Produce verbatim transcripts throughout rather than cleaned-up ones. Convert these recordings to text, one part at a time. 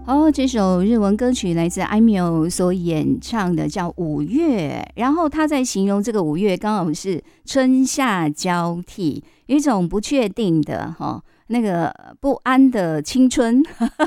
哦，这首日文歌曲来自艾米尔所演唱的，叫《五月》。然后他在形容这个五月，刚好是春夏交替，有一种不确定的哈、哦，那个不安的青春，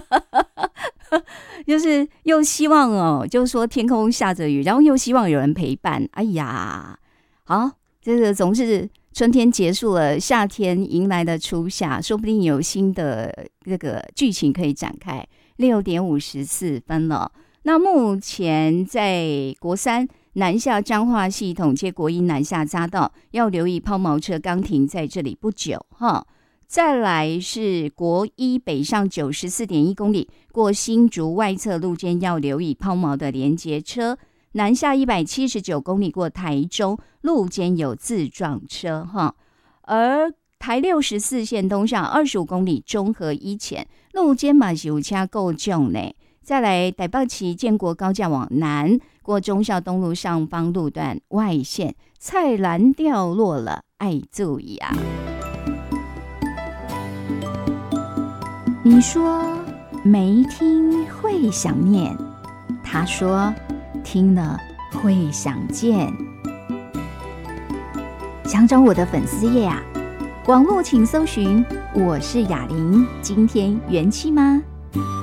就是又希望哦，就是说天空下着雨，然后又希望有人陪伴。哎呀，好，这个总是春天结束了，夏天迎来了初夏，说不定有新的这个剧情可以展开。六点五十四分了。那目前在国三南下彰化系统接国一南下匝道，要留意抛锚车刚停在这里不久哈。再来是国一北上九十四点一公里，过新竹外侧路肩要留意抛锚的连结车。南下一百七十九公里过台中，路肩有自撞车哈。而台六十四线东上二十五公里中和一前路肩嘛是有车够重呢。再来台北市建国高架往南过忠孝东路上方路段外线菜篮掉落了，爱注意啊！你说没听会想念，他说听了会想见。想找我的粉丝页啊？网络请搜寻我是雅玲，今天元气吗？